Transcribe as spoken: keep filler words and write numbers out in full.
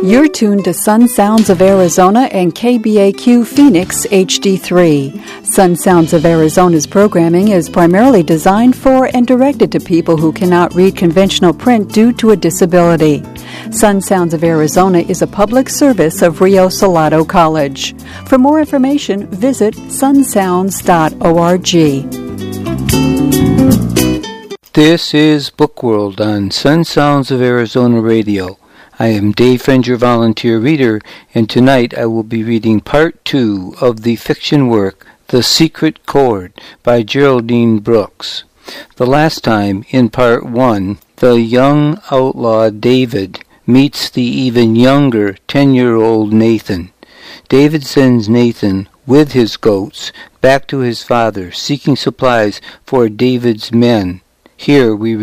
You're tuned to Sun Sounds of Arizona and K B A Q Phoenix H D three. Sun Sounds of Arizona's programming is primarily designed for and directed to people who cannot read conventional print due to a disability. Sun Sounds of Arizona is a public service of Rio Salado College. For more information, visit sun sounds dot org. This is Bookworld on Sun Sounds of Arizona Radio. I am Dave Frencher, volunteer reader, and tonight I will be reading part two of the fiction work The Secret Chord by Geraldine Brooks. The last time, in part one, the young outlaw David meets the even younger ten-year-old Nathan. David sends Nathan with his goats back to his father, seeking supplies for David's men. Here we